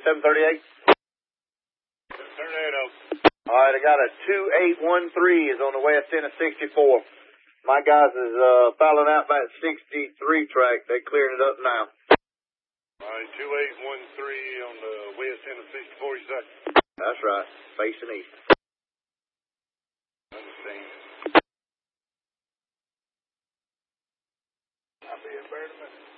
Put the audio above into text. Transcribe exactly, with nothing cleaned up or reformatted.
seven thirty-eight. Turn eight oh. All right, I got a two eight one three is on the west end of sixty-four. My guys is uh, fouling out by sixty-three track. They're clearing it up now. All right, two eight one three on the west end of sixty-four, you say? That's right, facing east. Understand. I'll be in a minute.